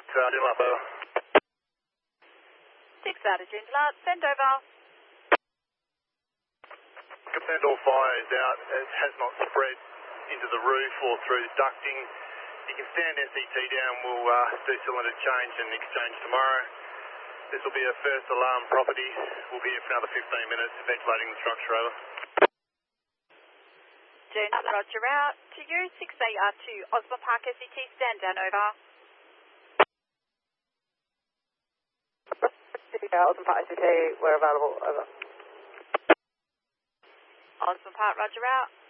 Joondalup, over. 6 out of Joondalup, send over. Confirmed all fire is out. It has not spread into the roof or through the ducting. You can stand SET down. We'll do cylinder change and exchange tomorrow. This will be a first alarm property. We'll be here for another 15 minutes ventilating the structure, over. Joondalup, roger out. To you, 6AR2, Osborne Park SET, stand down, over. Osborne Park SET, we're available, over. Osborne Park, roger out.